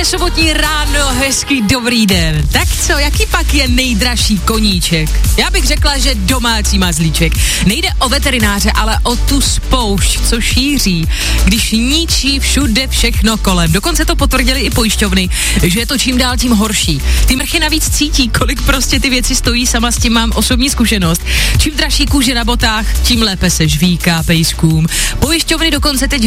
Sobotní ráno, hezký dobrý den. Tak co, jaký pak je nejdražší koníček? Já bych řekla, že domácí mazlíček. Nejde o veterináře, ale o tu spoušť, co šíří, když ničí všude všechno kolem. Dokonce to potvrdili i pojišťovny, že je to čím dál tím horší. Ty mrchy navíc cítí, kolik prostě ty věci stojí, sama s tím mám osobní zkušenost. Čím dražší kůže na botách, tím lépe se žvíká pejskům. Pojišťovny dokonce teď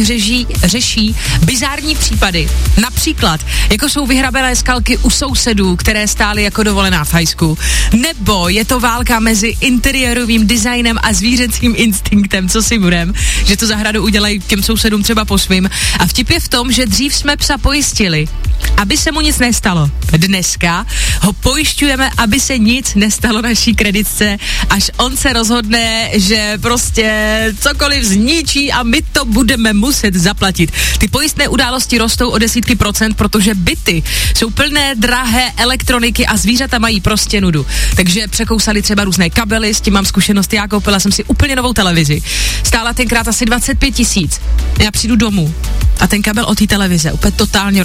řeší bizární případy. Například jako jsou vyhrabené skalky u sousedů, které stály jako dovolená v Thajsku. Nebo je to válka mezi interiérovým designem a zvířecím instinktem, co si budem, že tu zahradu udělají těm sousedům třeba po svým. A vtip je v tom, že dřív jsme psa pojistili, aby se mu nic nestalo. Dneska ho pojišťujeme, aby se nic nestalo naší kreditce, až on se rozhodne, že prostě cokoliv zničí a my to budeme muset zaplatit. Ty pojistné události rostou o desítky procent, protože byty jsou plné drahé elektroniky a zvířata mají prostě nudu. Takže překousali třeba různé kabely, s tím mám zkušenost, já koupila jsem si úplně novou televizi. Stála tenkrát asi 25 000. Já přijdu domů a ten kabel od té televize úplně totálně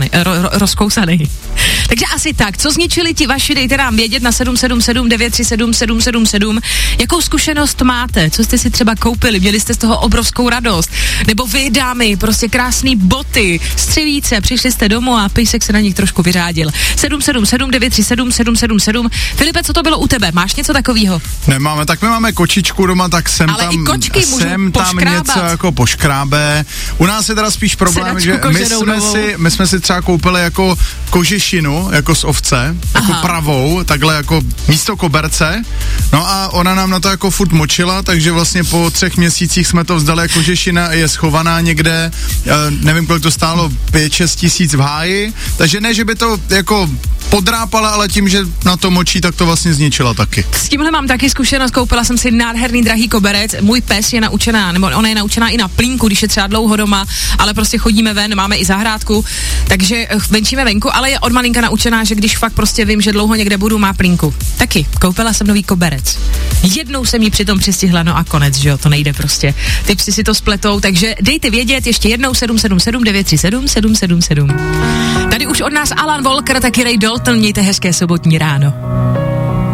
rozkousaný. Takže asi tak, co zničili ti vaši, dejte nám vědět na 777 937 777, jakou zkušenost máte, co jste si třeba koupili, měli jste z toho obrovskou radost, nebo vy dámy, prostě krásný boty, střevíce, přišli jste domů a pejsek se na nich trošku vyřádil. 777 937 777. Filipe, co to bylo u tebe? Máš něco takového? Nemáme, tak my máme kočičku doma, tak sem ale tam, i kočky sem tam něco jako poškrábe. U nás je teda spíš problém, že my jsme si třeba koupili jako kožešinu, jako z ovce, jako pravou, takhle jako místo koberce. No a ona nám na to jako furt močila, takže vlastně po 3 měsících jsme to vzdali, jako kožešina je schovaná někde, nevím, kolik to stálo, 5-6 tisíc v háji, takže ne, že by to jako podrápala, ale tím, že na to močí, tak to vlastně zničila taky. S tímhle mám taky zkušenost, koupila jsem si nádherný drahý koberec, můj pes je naučená, nebo ona je naučená i na plínku, když je třeba dlouho doma, ale prostě chodíme ven, máme i zahrádku, takže venčíme venku, ale je od malinka naučená, že když fakt prostě vím, že dlouho někde budu, má plínku. Taky, koupila jsem nový koberec. Jednou jsem jí přitom přistihla, no a konec, že jo, to nejde prostě. Ty psi si to spletou, takže dejte vědět ještě jednou 777 937 777. Tady už od nás Alan Walker, taky Ray Dalton, mějte hezké sobotní ráno.